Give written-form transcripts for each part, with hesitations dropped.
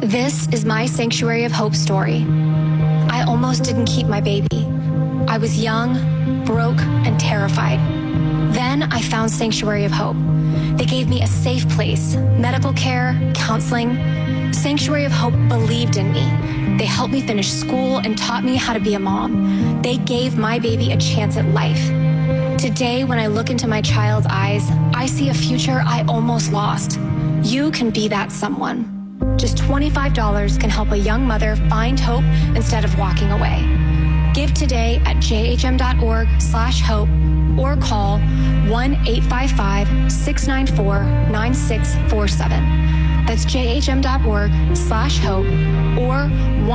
This is my Sanctuary of Hope story. I almost didn't keep my baby. I was young, broke, and terrified. Then I found Sanctuary of Hope. They gave me a safe place, medical care, counseling. Sanctuary of Hope believed in me. They helped me finish school and taught me how to be a mom. They gave my baby a chance at life. Today, when I look into my child's eyes, I see a future I almost lost. You can be that someone. Just $25 can help a young mother find hope instead of walking away. Give today at jhm.org/hope or call 1-855-694-9647. That's jhm.org/hope or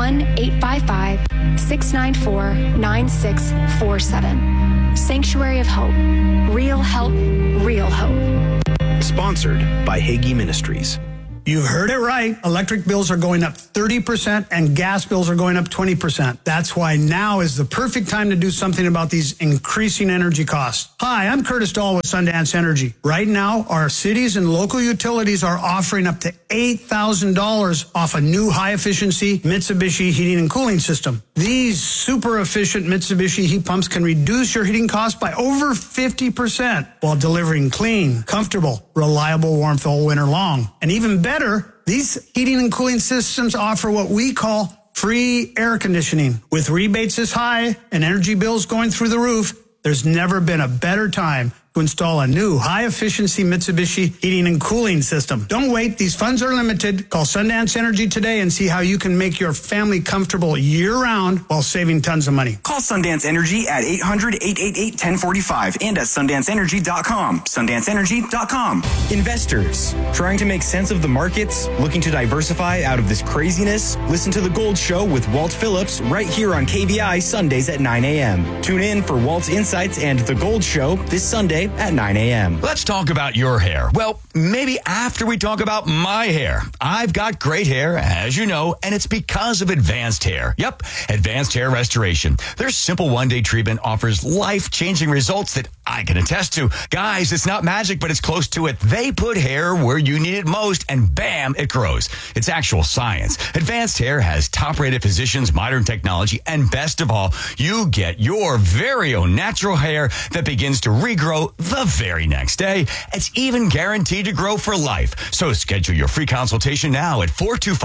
1-855-694-9647. Sanctuary of Hope. Real help, real hope. Sponsored by Hagee Ministries. You heard it right. Electric bills are going up 30% and gas bills are going up 20%. That's why now is the perfect time to do something about these increasing energy costs. Hi, I'm Curtis Dahl with Sundance Energy. Right now, our cities and local utilities are offering up to $8,000 off a new high-efficiency Mitsubishi heating and cooling system. These super efficient Mitsubishi heat pumps can reduce your heating costs by over 50% while delivering clean, comfortable, reliable warmth all winter long. And even better, these heating and cooling systems offer what we call free air conditioning. With rebates this high and energy bills going through the roof, there's never been a better time to install a new high-efficiency Mitsubishi heating and cooling system. Don't wait. These funds are limited. Call Sundance Energy today and see how you can make your family comfortable year-round while saving tons of money. Call Sundance Energy at 800-888-1045 and at SundanceEnergy.com. SundanceEnergy.com. Investors trying to make sense of the markets, looking to diversify out of this craziness? Listen to The Gold Show with Walt Phillips right here on KVI Sundays at 9 a.m. Tune in for Walt's Insights and The Gold Show this Sunday at 9 a.m. Let's talk about your hair. Well, maybe after we talk about my hair. I've got great hair, as you know, and it's because of Advanced Hair. Yep, Advanced Hair Restoration. Their simple one-day treatment offers life-changing results that I can attest to. Guys, it's not magic, but it's close to it. They put hair where you need it most, and bam, it grows. It's actual science. Advanced Hair has top-rated physicians, modern technology, and best of all, you get your very own natural hair that begins to regrow the very next day. It's even guaranteed to grow for life. So schedule your free consultation now at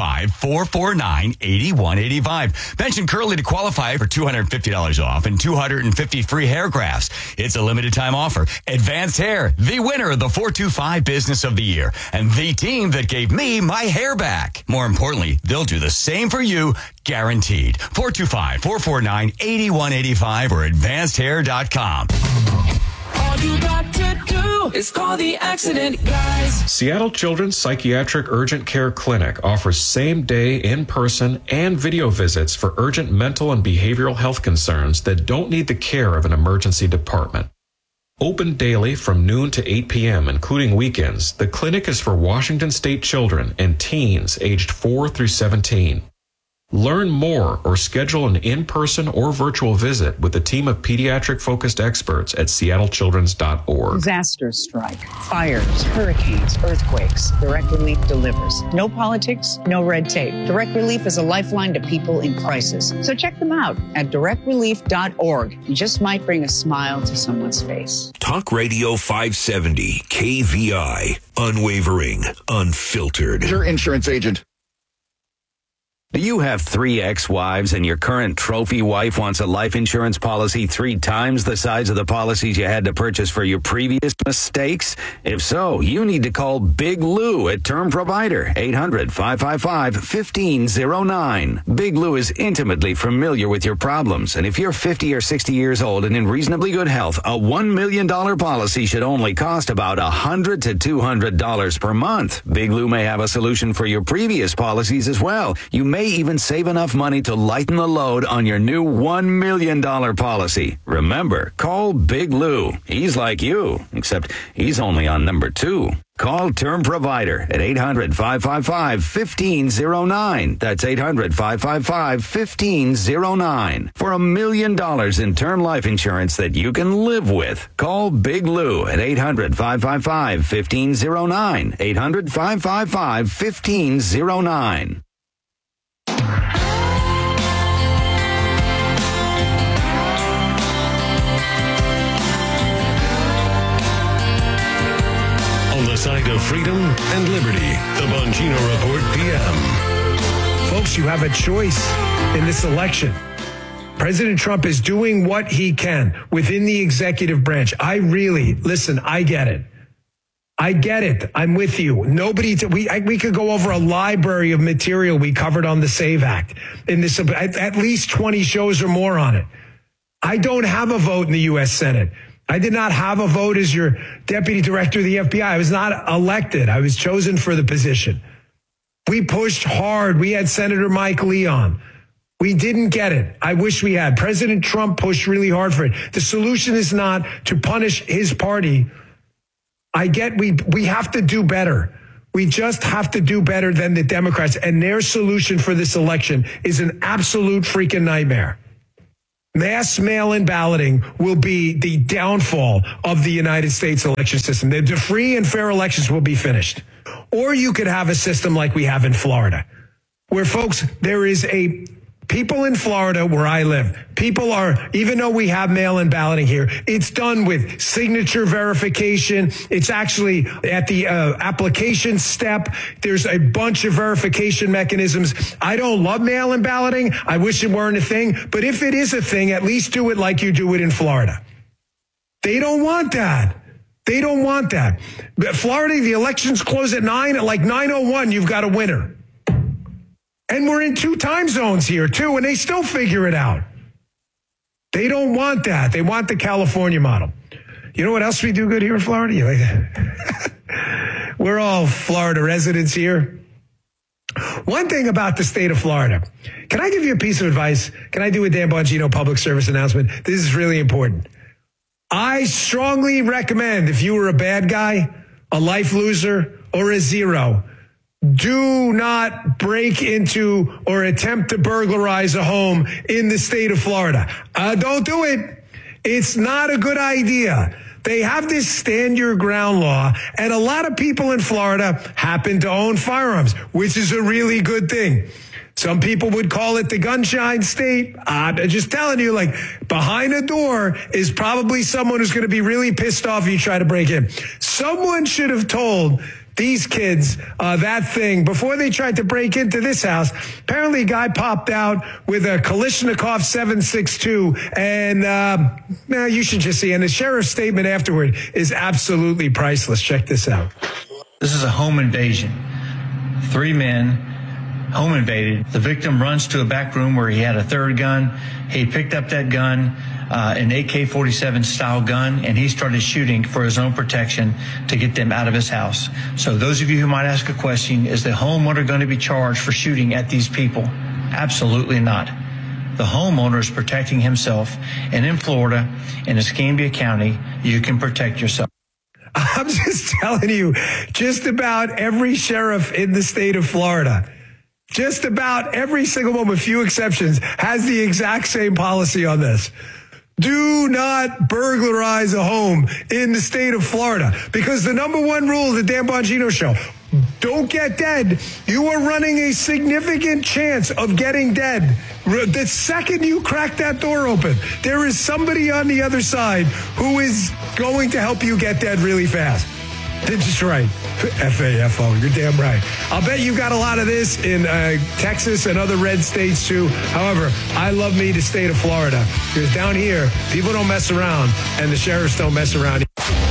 425-449-8185. Mention Curly to qualify for $250 off and 250 free hair grafts. It's a limited time offer. Advanced Hair, the winner of the 425 Business of the Year, and the team that gave me my hair back. More importantly, they'll do the same for you, guaranteed. 425-449-8185 or advancedhair.com. All you got to do is call the accident guys. Seattle Children's Psychiatric Urgent Care Clinic offers same-day, in-person, and video visits for urgent mental and behavioral health concerns that don't need the care of an emergency department. Open daily from noon to 8 p.m., including weekends, the clinic is for Washington State children and teens aged 4 through 17. Learn more or schedule an in-person or virtual visit with a team of pediatric-focused experts at seattlechildrens.org. Disasters strike, fires, hurricanes, earthquakes. Direct Relief delivers. No politics, no red tape. Direct Relief is a lifeline to people in crisis. So check them out at directrelief.org. You just might bring a smile to someone's face. Talk Radio 570, KVI. Unwavering, unfiltered. Your insurance agent. Do you have 3 ex-wives and your current trophy wife wants a life insurance policy 3 times the size of the policies you had to purchase for your previous mistakes? If so, you need to call Big Lou at Term Provider, 800-555-1509. Big Lou is intimately familiar with your problems, and if you're 50 or 60 years old and in reasonably good health, a $1 million policy should only cost about $100 to $200 per month. Big Lou may have a solution for your previous policies as well. You may even save enough money to lighten the load on your new $1 million policy. Remember, call Big Lou. He's like you, except he's only on number 2. Call Term Provider at 800-555-1509. That's 800-555-1509. For $1 million in term life insurance that you can live with. Call Big Lou at 800-555-1509. 800-555-1509. side of freedom and liberty. The Bongino Report PM. Folks, you have a choice in this election. President Trump is doing what he can within the executive branch. I get it. I get it. I'm with you. We could go over a library of material we covered on the SAVE Act in this, at least 20 shows or more on it. I don't have a vote in the U.S. Senate. I did not have a vote as your deputy director of the FBI. I was not elected. I was chosen for the position. We pushed hard. We had Senator Mike Lee on. We didn't get it. I wish we had. President Trump pushed really hard for it. The solution is not to punish his party. We have to do better. We just have to do better than the Democrats. And their solution for this election is an absolute freaking nightmare. Mass mail-in balloting will be the downfall of the United States election system. The free and fair elections will be finished. Or you could have a system like we have in Florida, where, folks, people in Florida where I live, even though we have mail-in balloting here, it's done with signature verification. It's actually at the application step. There's a bunch of verification mechanisms. I don't love mail-in balloting. I wish it weren't a thing. But if it is a thing, at least do it like you do it in Florida. They don't want that. They don't want that. But Florida, the elections close at 9. At like 9:01, you've got a winner. And we're in 2 time zones here, too, and they still figure it out. They don't want that. They want the California model. You know what else we do good here in Florida? You like that? We're all Florida residents here. One thing about the state of Florida. Can I give you a piece of advice? Can I do a Dan Bongino public service announcement? This is really important. I strongly recommend, if you were a bad guy, a life loser, or a zero, do not break into or attempt to burglarize a home in the state of Florida. Don't do it. It's not a good idea. They have this stand your ground law, and a lot of people in Florida happen to own firearms, which is a really good thing. Some people would call it the gunshine state. I'm just telling you, like, behind a door is probably someone who's going to be really pissed off if you try to break in. Someone should have told these kids that thing before they tried to break into this house. Apparently a guy popped out with a Kalashnikov 7.62, and you should just see. And the sheriff's statement afterward is absolutely priceless. Check this out. This is a home invasion. 3 men home invaded. The victim runs to a back room where he had a third gun. He picked up that gun, an AK-47 style gun, and he started shooting for his own protection to get them out of his house. So those of you who might ask a question, is the homeowner going to be charged for shooting at these people? Absolutely not. The homeowner is protecting himself. And in Florida, in Escambia County, you can protect yourself. I'm just telling you, just about every sheriff in the state of Florida, just about every single one, with few exceptions, has the exact same policy on this. Do not burglarize a home in the state of Florida, because the number one rule of the Dan Bongino Show, don't get dead. You are running a significant chance of getting dead. The second you crack that door open, there is somebody on the other side who is going to help you get dead really fast. That's right. FAFO. You're damn right. I'll bet you got a lot of this in Texas and other red states too. However, I love me the state of Florida, because down here, people don't mess around, and the sheriffs don't mess around.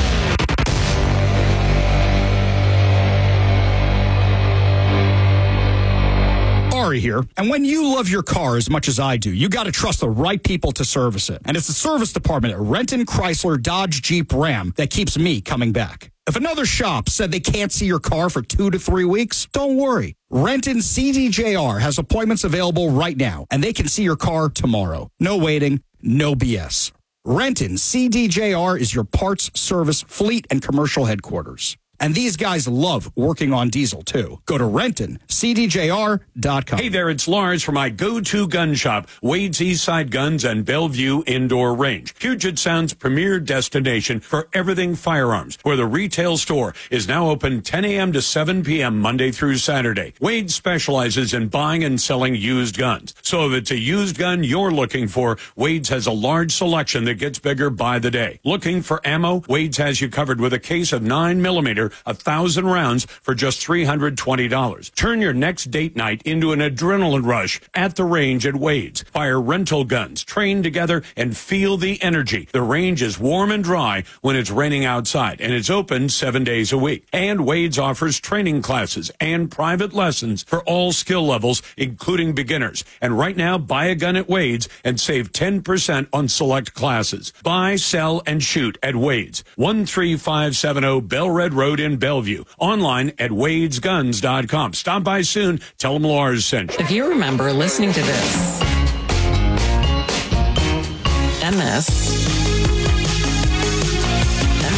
Here. And when you love your car as much as I do, you got to trust the right people to service it. And it's the service department at Renton Chrysler Dodge Jeep Ram that keeps me coming back. If another shop said they can't see your car for 2 to 3 weeks, don't worry. Renton CDJR has appointments available right now, and they can see your car tomorrow. No waiting, no BS. Renton CDJR is your parts, service, fleet, and commercial headquarters. And these guys love working on diesel, too. Go to RentonCDJR.com. Hey there, it's Lars from my go-to gun shop, Wade's Eastside Guns and Bellevue Indoor Range. Puget Sound's premier destination for everything firearms, where the retail store is now open 10 a.m. to 7 p.m. Monday through Saturday. Wade specializes in buying and selling used guns. So if it's a used gun you're looking for, Wade's has a large selection that gets bigger by the day. Looking for ammo? Wade's has you covered with a case of 9mm together 1,000 rounds for just $320. Turn your next date night into an adrenaline rush at the range at Wade's. Fire rental guns, train together, and feel the energy. The range is warm and dry when it's raining outside, and it's open 7 days a week. And Wade's offers training classes and private lessons for all skill levels, including beginners. And right now, buy a gun at Wade's and save 10% on select classes. Buy, sell, and shoot at Wade's. 13570 Bellred Road in Bellevue. Online at wadesguns.com. Stop by soon. Tell them Lars sent you. If you remember listening to this and this and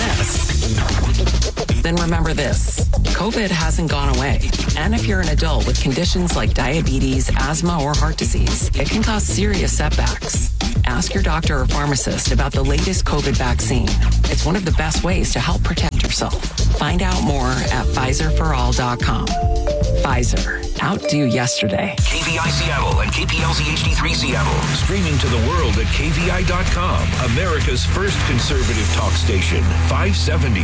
this, then remember this. COVID hasn't gone away. And if you're an adult with conditions like diabetes, asthma, or heart disease, it can cause serious setbacks. Ask your doctor or pharmacist about the latest COVID vaccine. It's one of the best ways to help protect yourself. Find out more at PfizerForAll.com. Pfizer. Outdo yesterday. KVI Seattle and KPLZ HD3 Seattle. Streaming to the world at KVI.com. America's first conservative talk station. 570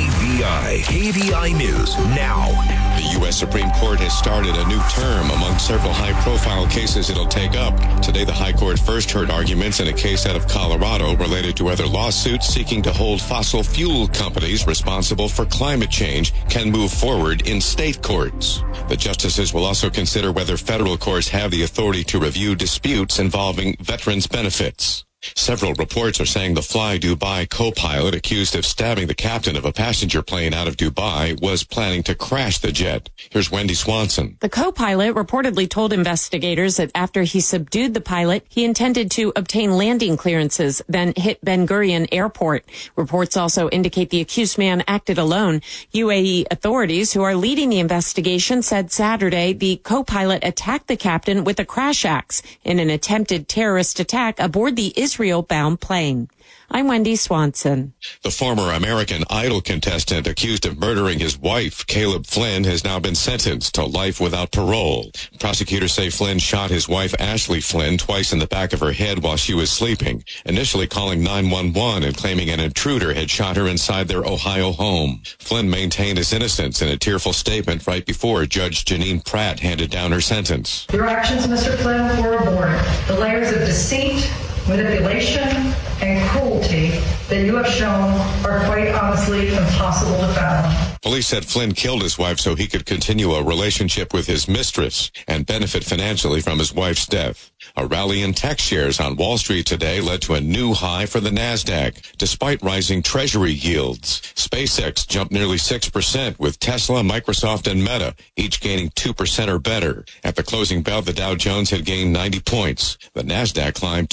KVI. KVI News now. The U.S. Supreme Court has started a new term among several high-profile cases it'll take up. Today, the High Court first heard arguments in a case out of Colorado related to whether lawsuits seeking to hold fossil fuel companies responsible for climate change can move forward in state courts. The justices will also consider whether federal courts have the authority to review disputes involving veterans' benefits. Several reports are saying the Fly Dubai co-pilot accused of stabbing the captain of a passenger plane out of Dubai was planning to crash the jet. Here's Wendy Swanson. The co-pilot reportedly told investigators that after he subdued the pilot, he intended to obtain landing clearances, then hit Ben Gurion Airport. Reports also indicate the accused man acted alone. UAE authorities who are leading the investigation said Saturday the co-pilot attacked the captain with a crash axe in an attempted terrorist attack aboard the Israel-bound plane. I'm Wendy Swanson. The former American Idol contestant accused of murdering his wife, Caleb Flynn, has now been sentenced to life without parole. Prosecutors say Flynn shot his wife, Ashley Flynn, twice in the back of her head while she was sleeping, initially calling 911 and claiming an intruder had shot her inside their Ohio home. Flynn maintained his innocence in a tearful statement right before Judge Janine Pratt handed down her sentence. Your actions, Mr. Flynn, were abhorrent. The layers of deceit, manipulation, and cruelty that you have shown are quite honestly impossible to fathom. Police said Flynn killed his wife so he could continue a relationship with his mistress and benefit financially from his wife's death. A rally in tech shares on Wall Street today led to a new high for the NASDAQ, despite rising treasury yields. SpaceX jumped nearly 6%, with Tesla, Microsoft, and Meta each gaining 2% or better. At the closing bell, the Dow Jones had gained 90 points. The NASDAQ climbed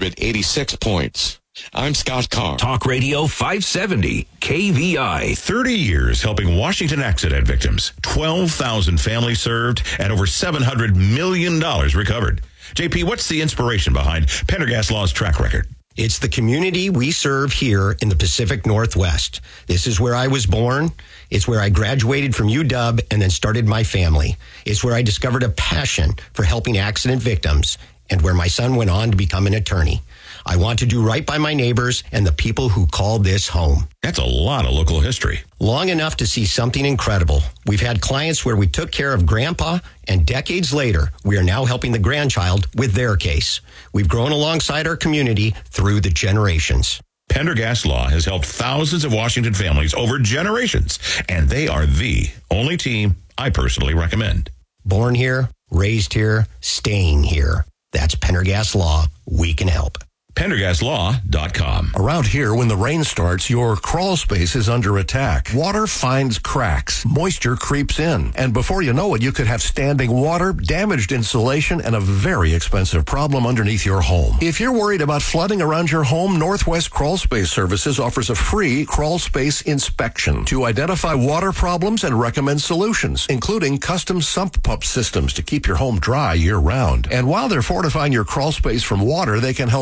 286 points. I'm Scott Carr. Talk Radio 570 KVI. 30 years helping Washington accident victims. 12,000 families served and over $700 million recovered. JP, what's the inspiration behind Pendergast Law's track record? It's the community we serve here in the Pacific Northwest. This is where I was born. It's where I graduated from UW and then started my family. It's where I discovered a passion for helping accident victims and where my son went on to become an attorney. I want to do right by my neighbors and the people who call this home. That's a lot of local history. Long enough to see something incredible. We've had clients where we took care of Grandpa, and decades later, we are now helping the grandchild with their case. We've grown alongside our community through the generations. Pendergast Law has helped thousands of Washington families over generations, and they are the only team I personally recommend. Born here, raised here, staying here. That's Pendergast Law. We can help. PendergastLaw.com. Around here, when the rain starts, your crawl space is under attack. Water finds cracks. Moisture creeps in. And before you know it, you could have standing water, damaged insulation, and a very expensive problem underneath your home. If you're worried about flooding around your home, Northwest Crawl Space Services offers a free crawl space inspection to identify water problems and recommend solutions, including custom sump pump systems to keep your home dry year-round. And while they're fortifying your crawl space from water, they can help protect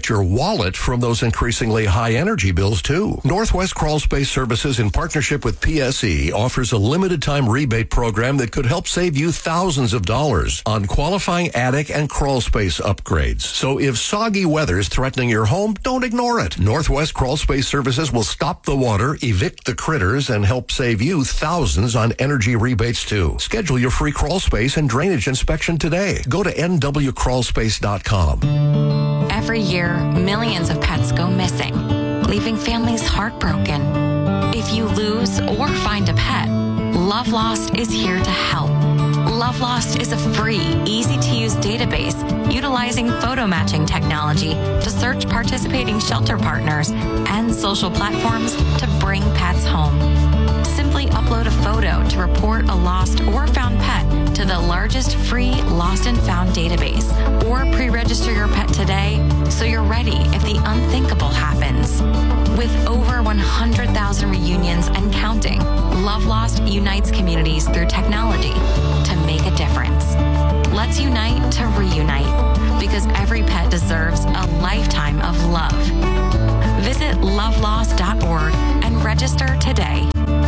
protect your wallet from those increasingly high energy bills, too. Northwest Crawl Space Services, in partnership with PSE, offers a limited-time rebate program that could help save you thousands of dollars on qualifying attic and crawl space upgrades. So if soggy weather is threatening your home, don't ignore it. Northwest Crawl Space Services will stop the water, evict the critters, and help save you thousands on energy rebates, too. Schedule your free crawl space and drainage inspection today. Go to nwcrawlspace.com. Every year, millions of pets go missing, leaving families heartbroken. If you lose or find a pet, Love Lost is here to help. Love Lost is a free, easy-to-use database utilizing photo matching technology to search participating shelter partners and social platforms to bring pets home. Simply upload a photo to report a lost or found pet to the largest free lost and found database, or pre-register your pet today so you're ready if the unthinkable happens. With over 100,000 reunions and counting, Love Lost unites communities through technology to make a difference. Let's unite to reunite, because every pet deserves a lifetime of love. Visit lovelost.org and register today.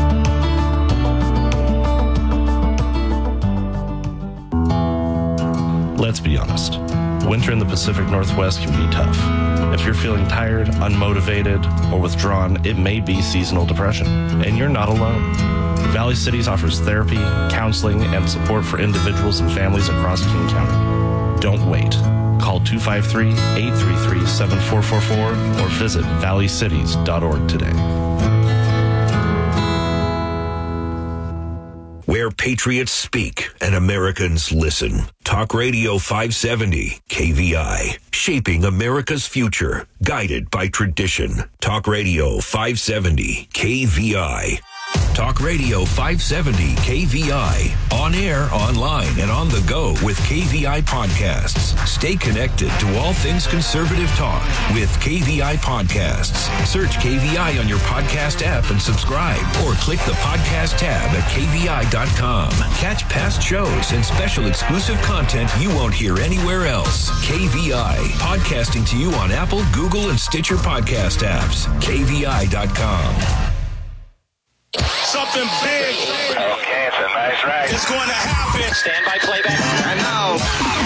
Let's be honest. Winter in the Pacific Northwest can be tough. If you're feeling tired, unmotivated, or withdrawn, it may be seasonal depression, and you're not alone. Valley Cities offers therapy, counseling, and support for individuals and families across King County. Don't wait. Call 253-833-7444 or visit valleycities.org today. Where patriots speak and Americans listen. Talk Radio 570, KVI. Shaping America's future. Guided by tradition. Talk Radio 570, KVI. Talk Radio 570 KVI. On air, online, and on the go with KVI Podcasts. Stay connected to all things conservative talk with KVI Podcasts. Search KVI on your podcast app and subscribe, or click the podcast tab at KVI.com. Catch past shows and special exclusive content you won't hear anywhere else. KVI. Podcasting to you on Apple, Google, and Stitcher podcast apps. KVI.com. Something big. Okay, it's a nice ride. It's going to happen. Stand by playback. And now,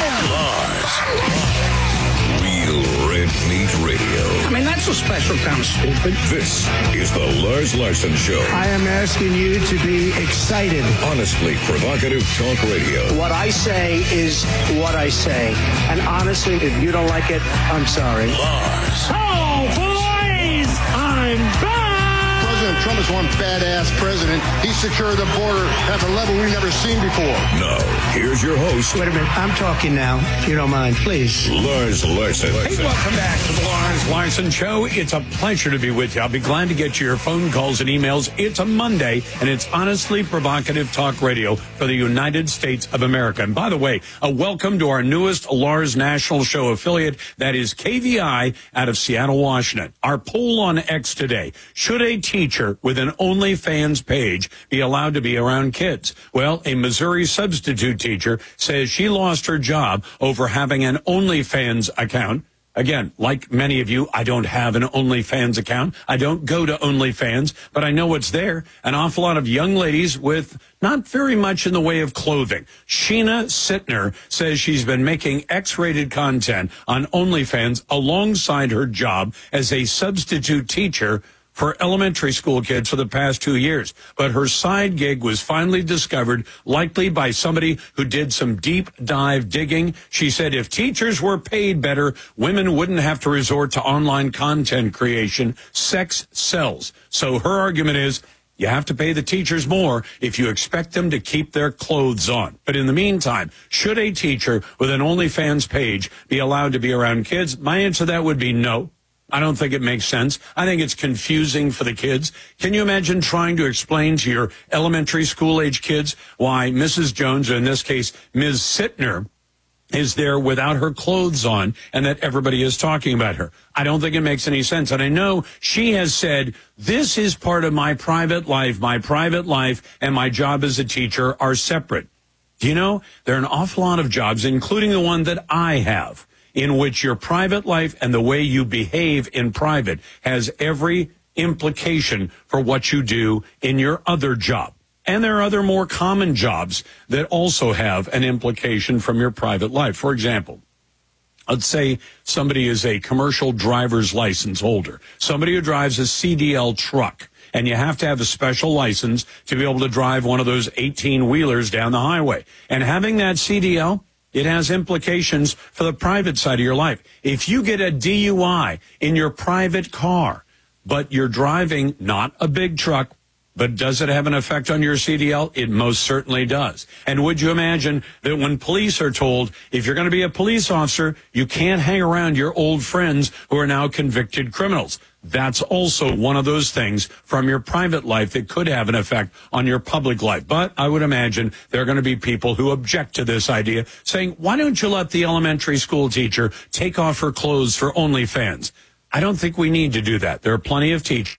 Real Red Meat Radio. I mean, that's a special kind of stupid. This is the Lars Larson Show. I am asking you to be excited. Honestly provocative talk radio. What I say is what I say. And honestly, if you don't like it, I'm sorry. Lars. Oh, boys! I'm back! President Trump is one badass president. He secured the border at a level we've never seen before. Now, here's your host. Wait a minute. I'm talking now. If you don't mind, please. Lars Larson. Hey, welcome back to the Lars Larson Show. It's a pleasure to be with you. I'll be glad to get your phone calls and emails. It's a Monday, and it's honestly provocative talk radio for the United States of America. And by the way, a welcome to our newest Lars National Show affiliate. That is KVI out of Seattle, Washington. Our poll on X today. Should a teacher with an OnlyFans page be allowed to be around kids? Well, a Missouri substitute teacher says she lost her job over having an OnlyFans account. Again, like many of you, I don't have an OnlyFans account. I don't go to OnlyFans, but I know what's there. An awful lot of young ladies with not very much in the way of clothing. Sheena Sittner says she's been making X-rated content on OnlyFans alongside her job as a substitute teacher for elementary school kids for the past 2 years. But her side gig was finally discovered, likely by somebody who did some deep dive digging. She said if teachers were paid better, women wouldn't have to resort to online content creation. Sex sells. So her argument is, you have to pay the teachers more if you expect them to keep their clothes on. But in the meantime, should a teacher with an OnlyFans page be allowed to be around kids? My answer to that would be no. I don't think it makes sense. I think it's confusing for the kids. Can you imagine trying to explain to your elementary school age kids why Mrs. Jones, or in this case, Ms. Sittner, is there without her clothes on and that everybody is talking about her? I don't think it makes any sense. And I know she has said, this is part of my private life. My private life and my job as a teacher are separate. Do you know, there are an awful lot of jobs, including the one that I have. in which your private life and the way you behave in private has every implication for what you do in your other job. And there are other more common jobs that also have an implication from your private life. For example, let's say somebody is a commercial driver's license holder, somebody who drives a CDL truck, and you have to have a special license to be able to drive one of those 18-wheelers down the highway. And having that CDL, it has implications for the private side of your life. If you get a DUI in your private car, but you're driving not a big truck, but does it have an effect on your CDL? It most certainly does. And would you imagine that when police are told, if you're going to be a police officer, you can't hang around your old friends who are now convicted criminals? That's also one of those things from your private life that could have an effect on your public life. But I would imagine there are going to be people who object to this idea, saying, why don't you let the elementary school teacher take off her clothes for OnlyFans? I don't think we need to do that. There are plenty of teachers.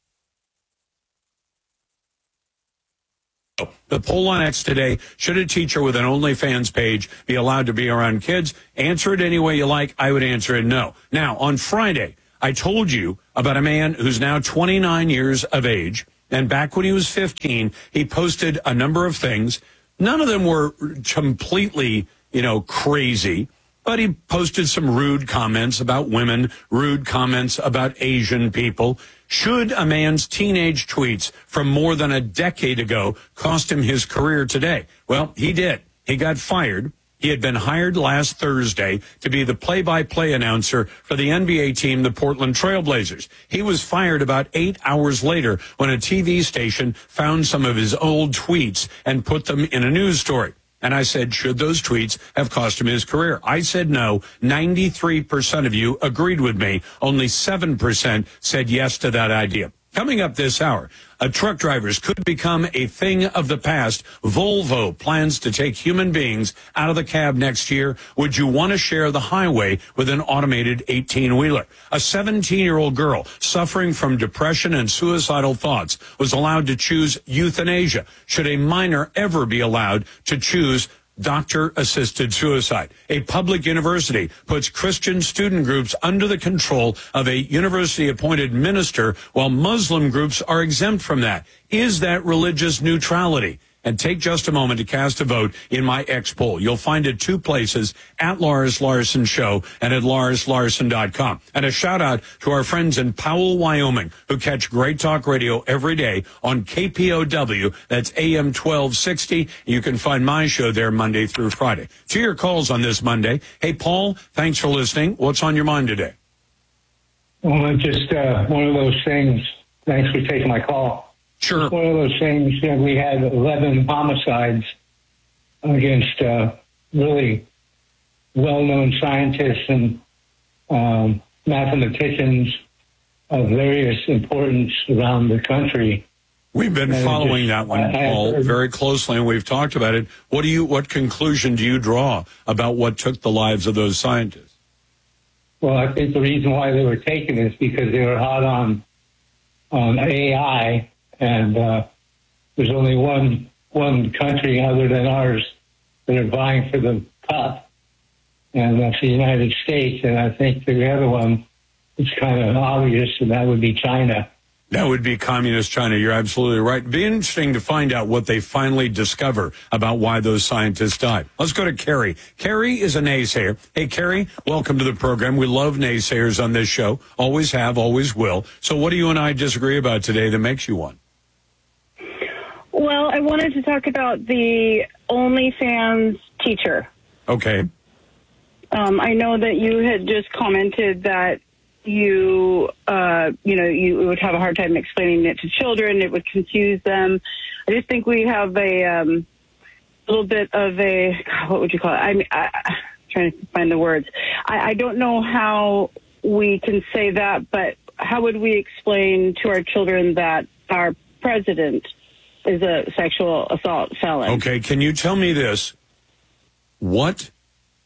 The poll on X today, should a teacher with an OnlyFans page be allowed to be around kids? Answer it any way you like. I would answer it no. Now, on Friday, I told you about a man who's now 29 years of age, and back when he was 15, he posted a number of things. None of them were completely, crazy, but he posted some rude comments about women, rude comments about Asian people. Should a man's teenage tweets from more than a decade ago cost him his career today? Well, he did. He got fired. He had been hired last Thursday to be the play-by-play announcer for the NBA team, the Portland Trail Blazers. He was fired about 8 hours later when a TV station found some of his old tweets and put them in a news story. And I said, should those tweets have cost him his career? I said no. 93% of you agreed with me. Only 7% said yes to that idea. Coming up this hour, truck drivers could become a thing of the past. Volvo plans to take human beings out of the cab next year. Would you want to share the highway with an automated 18-wheeler? A 17-year-old girl suffering from depression and suicidal thoughts was allowed to choose euthanasia. Should a minor ever be allowed to choose doctor-assisted suicide? A public university puts Christian student groups under the control of a university-appointed minister, while Muslim groups are exempt from that. Is that religious neutrality? And take just a moment to cast a vote in my X poll. You'll find it two places, at Lars Larson Show and at LarsLarson.com. And a shout out to our friends in Powell, Wyoming, who catch Great Talk Radio every day on KPOW. That's AM 1260. You can find my show there Monday through Friday. To your calls on this Monday. Hey, Paul, thanks for listening. What's on your mind today? Well, just one of those things. Thanks for taking my call. Sure. One of those things that we had 11 homicides against really well-known scientists and mathematicians of various importance around the country. We've been following that one, Paul, very closely, and we've talked about it. What conclusion do you draw about what took the lives of those scientists? Well, I think the reason why they were taken is because they were hot on AI. And there's only one country other than ours that are vying for the cup, and that's the United States. And I think the other one is kind of obvious, and that would be China. That would be communist China. You're absolutely right. It'd be interesting to find out what they finally discover about why those scientists died. Let's go to Carrie. Carrie is a naysayer. Hey, Carrie, welcome to the program. We love naysayers on this show. Always have, always will. So what do you and I disagree about today that makes you one? Well, I wanted to talk about the OnlyFans teacher. Okay. I know that you had just commented that you would have a hard time explaining it to children. It would confuse them. I just think we have a little bit of a, what would you call it? I'm trying to find the words. I don't know how we can say that, but how would we explain to our children that our president is a sexual assault felon? Okay, can you tell me this? What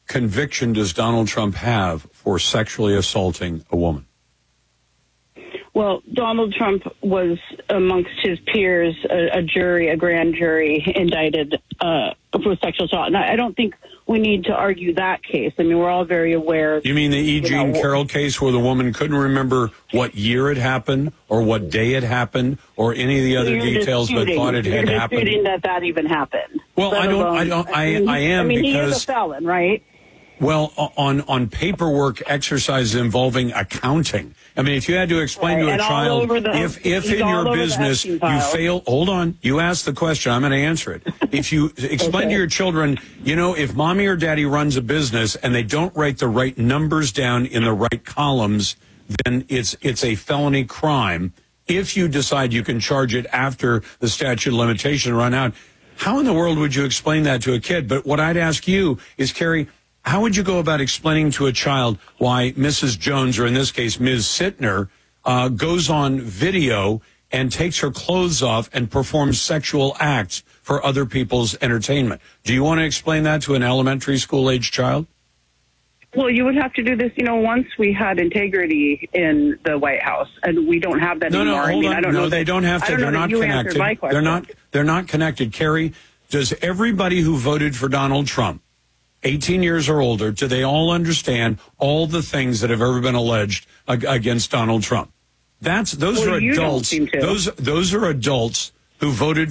conviction does Donald Trump have for sexually assaulting a woman? Well, Donald Trump was amongst his peers, a grand jury indicted for sexual assault. And I don't think we need to argue that case. I mean, we're all very aware. You mean the E. Jean Carroll case where the woman couldn't remember what year it happened or what day it happened or any of the other details, but thought it had happened? You're disputing that even happened. Well, I am because he is a felon, right? Well, on paperwork exercises involving accounting. I mean, if you had to explain to a child, if in your business you fail, hold on, you asked the question, I'm going to answer it. If you explain to your children, if mommy or daddy runs a business and they don't write the right numbers down in the right columns, then it's a felony crime. If you decide you can charge it after the statute of limitation run out, how in the world would you explain that to a kid? But what I'd ask you is, Carrie, how would you go about explaining to a child why Mrs. Jones, or in this case, Ms. Sittner, goes on video and takes her clothes off and performs sexual acts for other people's entertainment? Do you want to explain that to an elementary school-age child? Well, you would have to do this, once we had integrity in the White House, and we don't have that anymore. Hold on. I don't know. They don't have to. They're not connected. They're not connected. Carrie, does everybody who voted for Donald Trump, 18 years or older, do they all understand all the things that have ever been alleged against Donald Trump? Those are adults. Those are adults who voted